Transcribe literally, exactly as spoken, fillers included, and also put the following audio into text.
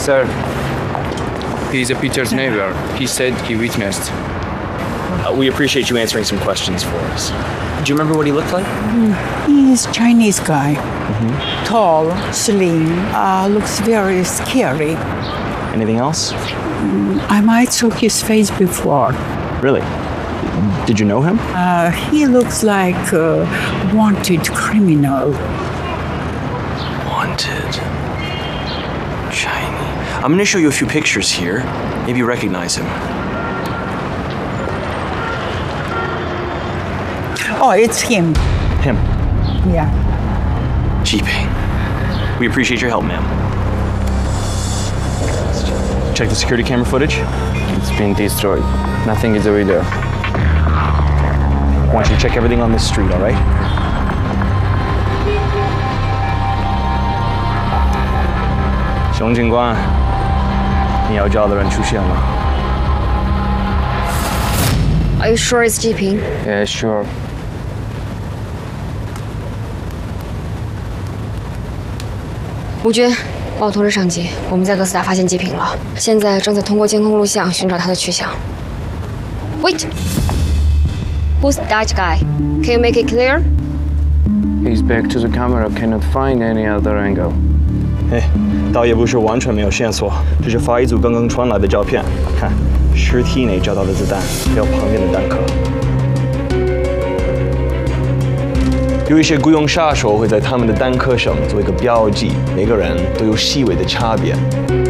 Sir, he is a Peter's neighbor. He said he witnessed. Uh, we appreciate you answering some questions for us. Do you remember what he looked like? He's a Chinese guy. Mm-hmm. Tall, slim, uh, looks very scary. Anything else? Mm, I might saw his face before. Really? Did you know him? Uh, he looks like a wanted criminal. Wanted. Chinese. I'm going to show you a few pictures here. Maybe you recognize him. Oh, it's him. Him? Yeah. Jiping. We appreciate your help, ma'am. Check the security camera footage. It's been destroyed. Nothing is over there. I want you to check everything on this street, all right? Xiong警官，你要找的人出现了。 Are you sure it's Jiping? Yeah, sure. 吴军，帮我通知上级，我们在哥斯达发现疾病了，现在正在通过监控录像寻找他的去向。Wait, who's that guy? Can you make it clear? He's back to the camera. Cannot find any other angle. 哎，倒也不是完全没有线索，这是法医组刚刚传来的照片，看，尸体内找到的子弹，还有旁边的弹壳。 有一些雇佣杀手会在他们的弹壳上做一个标记，每个人都有细微的差别。